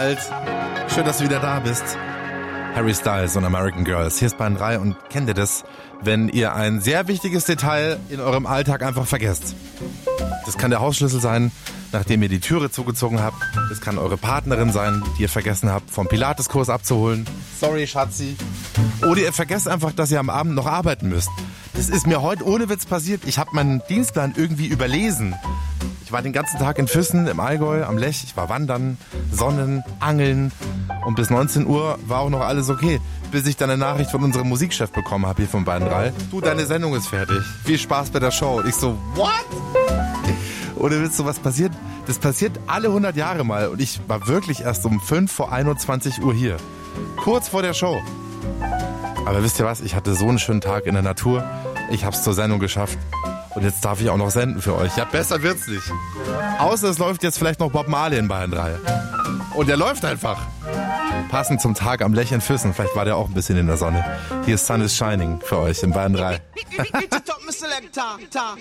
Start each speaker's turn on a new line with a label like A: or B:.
A: bald. Schön, dass du wieder da bist. Harry Styles und American Girls. Hier ist Bayern 3 und kennt ihr das, wenn ihr ein sehr wichtiges Detail in eurem Alltag einfach vergesst? Das kann der Hausschlüssel sein, nachdem ihr die Türe zugezogen habt. Das kann eure Partnerin sein, die ihr vergessen habt, vom Pilateskurs abzuholen. Sorry, Schatzi. Oder ihr vergesst einfach, dass ihr am Abend noch arbeiten müsst. Das ist mir heute ohne Witz passiert. Ich habe meinen Dienstplan irgendwie überlesen. Ich war den ganzen Tag in Füssen, im Allgäu, am Lech. Ich war wandern, sonnen, angeln. Und bis 19 Uhr war auch noch alles okay. Bis ich dann eine Nachricht von unserem Musikchef bekommen habe hier von Bayern 3. Du, deine Sendung ist fertig. Viel Spaß bei der Show. Und ich so, what? Oder willst du, was passiert? Das passiert alle 100 Jahre mal. Und ich war wirklich erst um 5 vor 21 Uhr hier. Kurz vor der Show. Aber wisst ihr was? Ich hatte so einen schönen Tag in der Natur. Ich hab's zur Sendung geschafft. Und jetzt darf ich auch noch senden für euch. Ja, besser wird's nicht. Außer es läuft jetzt vielleicht noch Bob Marley in Bayern 3. Und der läuft einfach. Passend zum Tag am Lech in Füssen. Vielleicht war der auch ein bisschen in der Sonne. Hier ist Sun is Shining für euch in Bayern 3.